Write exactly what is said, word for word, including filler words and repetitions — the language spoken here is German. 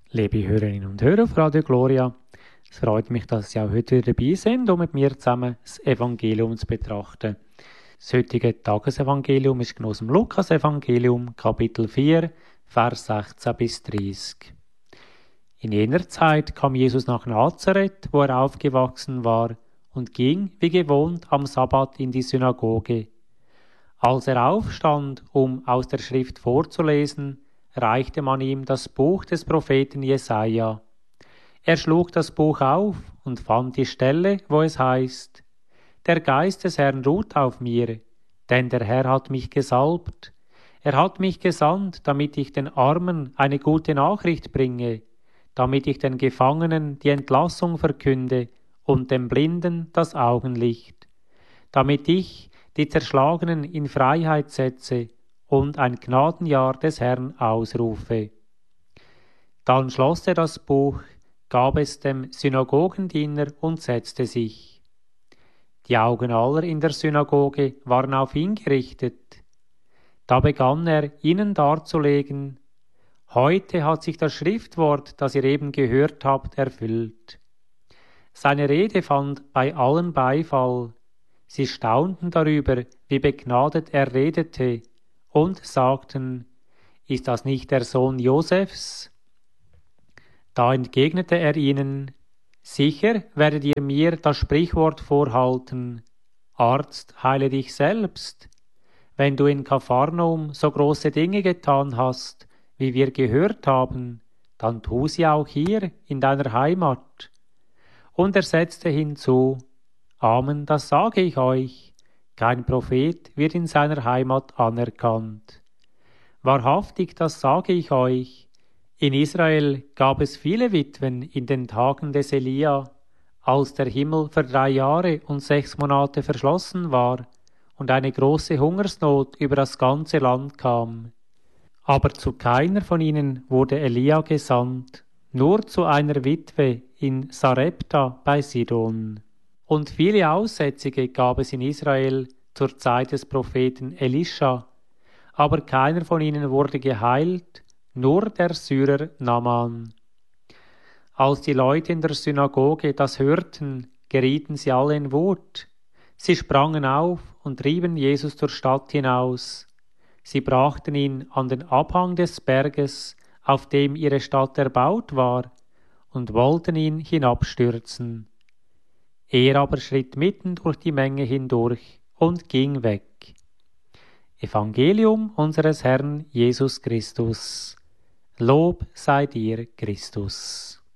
Liebe Hörerinnen und Hörer auf Radio Gloria, es freut mich, dass Sie auch heute wieder dabei sind, um mit mir zusammen das Evangelium zu betrachten. Das heutige Tagesevangelium ist gemäss dem Lukas-Evangelium, Kapitel vier, Vers sechzehn bis dreißig. In jener Zeit kam Jesus nach Nazareth, wo er aufgewachsen war, und ging, wie gewohnt, am Sabbat in die Synagoge. Als er aufstand, um aus der Schrift vorzulesen, reichte man ihm das Buch des Propheten Jesaja. Er schlug das Buch auf und fand die Stelle, wo es heißt: Der Geist des Herrn ruht auf mir, denn der Herr hat mich gesalbt. Er hat mich gesandt, damit ich den Armen eine gute Nachricht bringe, damit ich den Gefangenen die Entlassung verkünde und dem Blinden das Augenlicht, damit ich die Zerschlagenen in Freiheit setze und ein Gnadenjahr des Herrn ausrufe. Dann schloss er das Buch, gab es dem Synagogendiener und setzte sich. Die Augen aller in der Synagoge waren auf ihn gerichtet. Da begann er, ihnen darzulegen: Heute hat sich das Schriftwort, das ihr eben gehört habt, erfüllt. Seine Rede fand bei allen Beifall. Sie staunten darüber, wie begnadet er redete, und sagten: Ist das nicht der Sohn Josefs? Da entgegnete er ihnen: Sicher werdet ihr mir das Sprichwort vorhalten: Arzt, heile dich selbst. Wenn du in Kapharnaum so große Dinge getan hast, wie wir gehört haben, dann tu sie auch hier in deiner Heimat. Und er setzte hinzu: Amen, das sage ich euch, kein Prophet wird in seiner Heimat anerkannt. Wahrhaftig, das sage ich euch, in Israel gab es viele Witwen in den Tagen des Elia, als der Himmel für drei Jahre und sechs Monate verschlossen war und eine große Hungersnot über das ganze Land kam. Aber zu keiner von ihnen wurde Elia gesandt, nur zu einer Witwe in Sarepta bei Sidon. Und viele Aussätzige gab es in Israel zur Zeit des Propheten Elisha, aber keiner von ihnen wurde geheilt, nur der Syrer Naaman. Als die Leute in der Synagoge das hörten, gerieten sie alle in Wut. Sie sprangen auf und trieben Jesus zur Stadt hinaus. Sie brachten ihn an den Abhang des Berges, auf dem ihre Stadt erbaut war, und wollten ihn hinabstürzen. Er aber schritt mitten durch die Menge hindurch und ging weg. Evangelium unseres Herrn Jesus Christus. Lob sei dir, Christus.